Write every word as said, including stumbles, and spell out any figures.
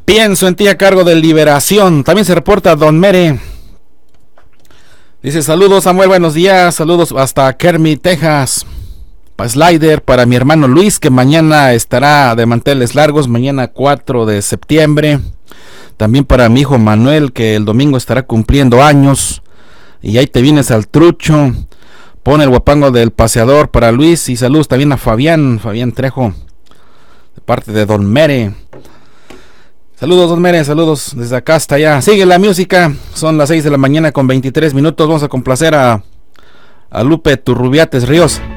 Pienso en ti a cargo de Liberación. También se reporta Don Mere. Dice, saludos Samuel, buenos días. Saludos hasta Kermit, Texas. Pa Slider para mi hermano Luis, que mañana estará de manteles largos, mañana cuatro de septiembre. También para mi hijo Manuel, que el domingo estará cumpliendo años. Y ahí te vienes al trucho. Pone el guapango del paseador para Luis. Y saludos también a Fabián, Fabián Trejo, de parte de Don Mere. Saludos, Don Mere, saludos desde acá hasta allá. Sigue la música, son las seis de la mañana con veintitrés minutos. Vamos a complacer a, a Lupe Turrubiates Ríos.